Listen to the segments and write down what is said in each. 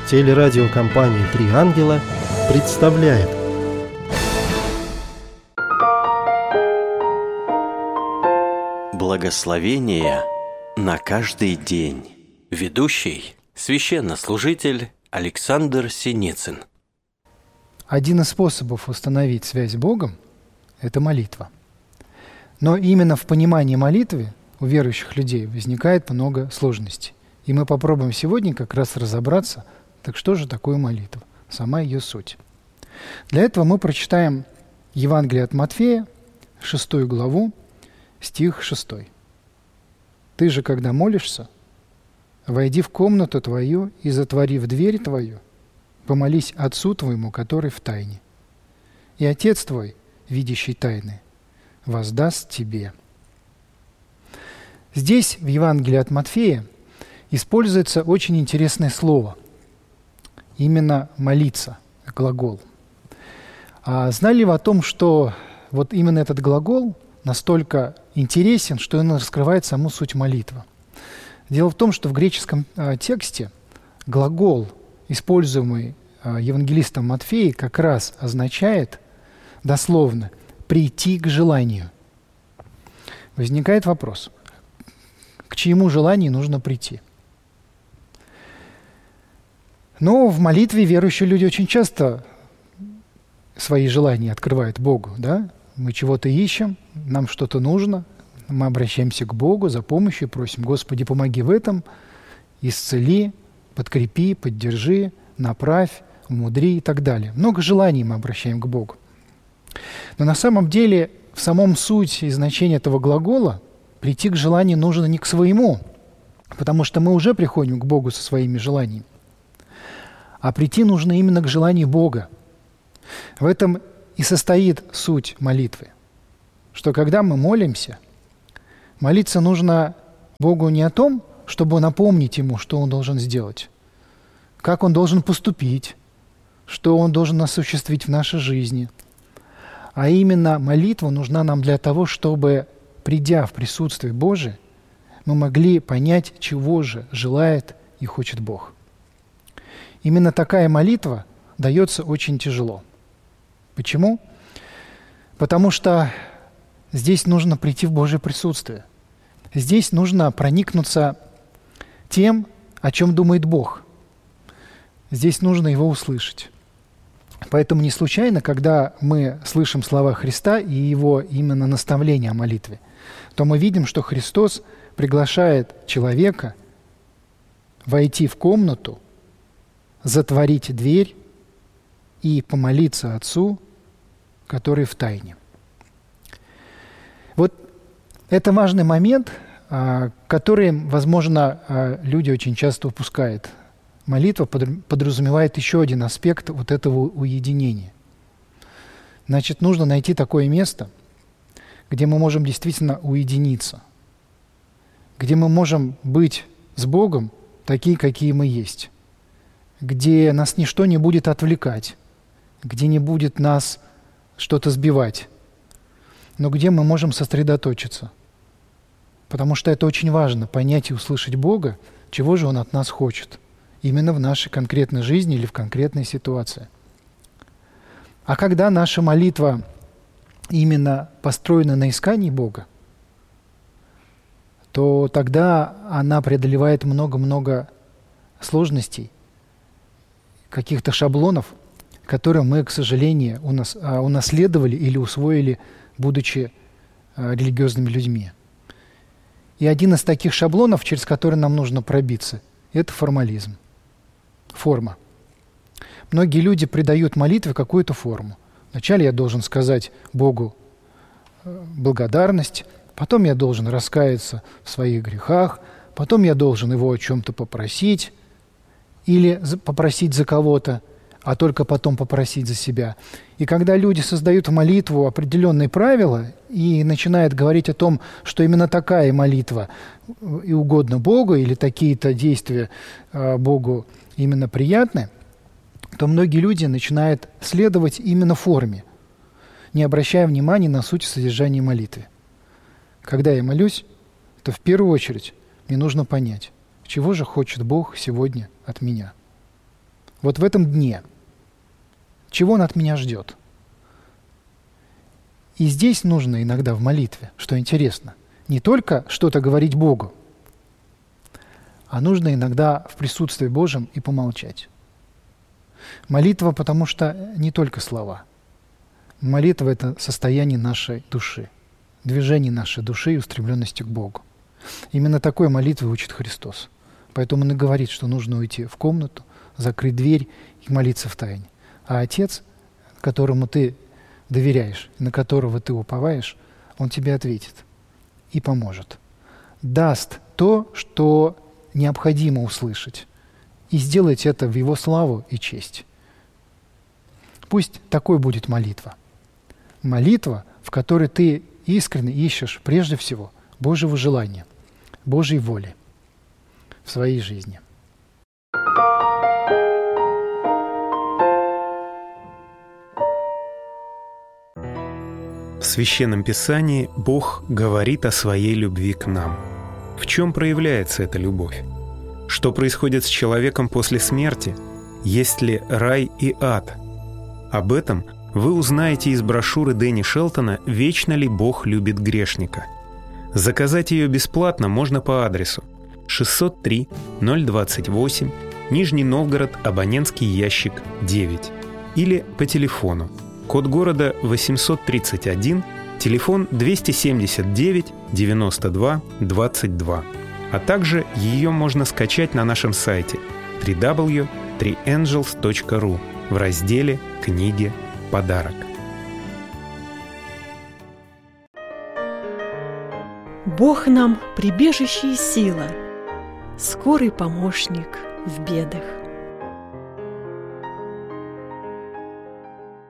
Телерадиокомпания «Три ангела» представляет. Благословение на каждый день. Ведущий – священнослужитель Александр Синицын. Один из способов установить связь с Богом – это молитва. Но именно в понимании молитвы у верующих людей возникает много сложностей. И мы попробуем сегодня как раз разобраться, так что же такое молитва, сама ее суть. Для этого мы прочитаем Евангелие от Матфея, 6 главу, стих 6. «Ты же, когда молишься, войди в комнату твою и, затворив дверь твою, помолись Отцу твоему, который в тайне. И Отец твой, видящий тайны, воздаст тебе». Здесь, в Евангелии от Матфея, используется очень интересное слово. Именно «молиться», глагол. А знали ли вы о том, что вот именно этот глагол настолько интересен, что он раскрывает саму суть молитвы? Дело в том, что в греческом тексте глагол, используемый евангелистом Матфея, как раз означает дословно «прийти к желанию». Возникает вопрос, к чьему желанию нужно прийти? Но в молитве верующие люди очень часто свои желания открывают Богу. Да? Мы чего-то ищем, нам что-то нужно, мы обращаемся к Богу за помощью, просим: «Господи, помоги в этом, исцели, подкрепи, поддержи, направь, умудри» и так далее. Много желаний мы обращаем к Богу. Но на самом деле в самом суть и значение этого глагола прийти к желанию нужно не к своему, потому что мы уже приходим к Богу со своими желаниями, а прийти нужно именно к желанию Бога. В этом и состоит суть молитвы, что когда мы молимся, молиться нужно Богу не о том, чтобы напомнить Ему, что Он должен сделать, как Он должен поступить, что Он должен осуществить в нашей жизни, а именно молитва нужна нам для того, чтобы, придя в присутствие Божие, мы могли понять, чего же желает и хочет Бог. Именно такая молитва дается очень тяжело. Почему? Потому что здесь нужно прийти в Божье присутствие. Здесь нужно проникнуться тем, о чем думает Бог. Здесь нужно Его услышать. Поэтому не случайно, когда мы слышим слова Христа и Его именно наставление о молитве, то мы видим, что Христос приглашает человека войти в комнату, затворить дверь и помолиться Отцу, который в тайне. Вот это важный момент, который, возможно, люди очень часто упускают. Молитва подразумевает еще один аспект вот этого уединения. Значит, нужно найти такое место, где мы можем действительно уединиться, где мы можем быть с Богом такие, какие мы есть, где нас ничто не будет отвлекать, где не будет нас что-то сбивать, но где мы можем сосредоточиться. Потому что это очень важно, понять и услышать Бога, чего же Он от нас хочет, именно в нашей конкретной жизни или в конкретной ситуации. А когда наша молитва именно построена на искании Бога, то тогда она преодолевает много-много сложностей, каких-то шаблонов, которые мы, к сожалению, унаследовали или усвоили, будучи религиозными людьми. И один из таких шаблонов, через который нам нужно пробиться, это формализм. Форма. Многие люди придают молитве какую-то форму. Вначале я должен сказать Богу благодарность, потом я должен раскаяться в своих грехах, потом я должен Его о чем-то попросить, или попросить за кого-то, а только потом попросить за себя. И когда люди создают в молитву определенные правила и начинают говорить о том, что именно такая молитва и угодна Богу, или такие-то действия Богу именно приятны, то многие люди начинают следовать именно форме, не обращая внимания на суть содержания молитвы. Когда я молюсь, то в первую очередь мне нужно понять, чего же хочет Бог сегодня от меня. вот в этом дне. Чего Он от меня ждет? И здесь нужно иногда в молитве, что интересно, не только что-то говорить Богу, а нужно иногда в присутствии Божьем и помолчать. Молитва, потому что не только слова. Молитва — это состояние нашей души, движение нашей души и устремленности к Богу. Именно такой молитвы учит Христос. Поэтому Он и говорит, что нужно уйти в комнату, закрыть дверь и молиться в тайне. А Отец, которому ты доверяешь, на которого ты уповаешь, Он тебе ответит и поможет. Даст то, что необходимо услышать, и сделать это в Его славу и честь. Пусть такой будет молитва. Молитва, в которой ты искренне ищешь прежде всего Божьего желания, Божьей воли в своей жизни. В Священном Писании Бог говорит о своей любви к нам. В чем проявляется эта любовь? Что происходит с человеком после смерти? Есть ли рай и ад? Об этом вы узнаете из брошюры Дэнни Шелтона «Вечно ли Бог любит грешника?». Заказать ее бесплатно можно по адресу 603 028, Нижний Новгород, абонентский ящик 9, или по телефону, код города 831, телефон 279 92 22. А также ее можно скачать на нашем сайте www.3angels.ru в разделе «Книги. Подарок». Бог нам прибежище и сила, скорый помощник в бедах.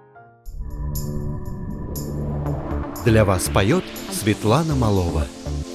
Для вас поет Светлана Малова.